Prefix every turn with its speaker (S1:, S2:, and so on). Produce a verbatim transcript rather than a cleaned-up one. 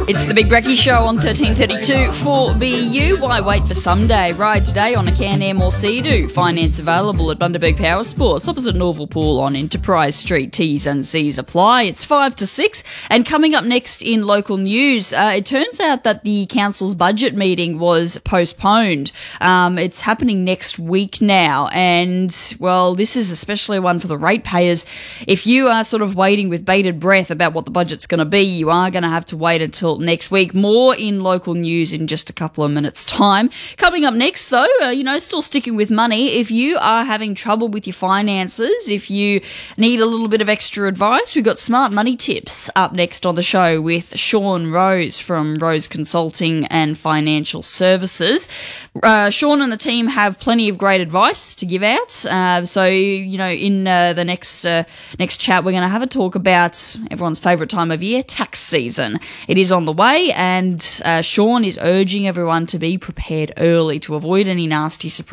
S1: It's the Big Brekkie Show on thirteen thirty-two for B U. Why wait for someday? Ride today on a Can-Am or Sea-Doo. Finance available at Bundaberg Power Sports, opposite Norval Pool on Enterprise Street. T's and C's apply. It's five to six. And coming up next in local news, uh, it turns out that the council's budget meeting was postponed. Um, it's happening next week now. And, well, this is especially one for the ratepayers. If you are sort of waiting with bated breath about what the budget's going to be, you are going to have to wait until next week. More in local news in just a couple of minutes' time. Coming up next, though, uh, you know, still sticking with money. If you are having trouble with your finances, if you need a little bit of extra advice, we've got smart money tips up next on the show with Sean Rose from Rose Consulting and Financial Services. Uh, Sean and the team have plenty of great advice to give out. Uh, so, you know, in uh, the next uh, next chat, we're going to have a talk about everyone's favourite time of year, tax season. It is on the way, and uh, Sean is urging everyone to be prepared early to avoid any nasty surprises.